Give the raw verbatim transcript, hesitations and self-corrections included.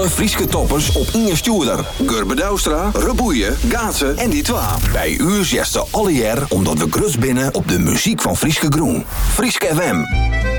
alle Frieske toppers op Inge Stuurder. Gurbe Douwstra, Reboeien, Gaatsen en die twa. Bij u zesde alle jaar omdat we grus binnen op de muziek van Frieske Groen. Frieske F M.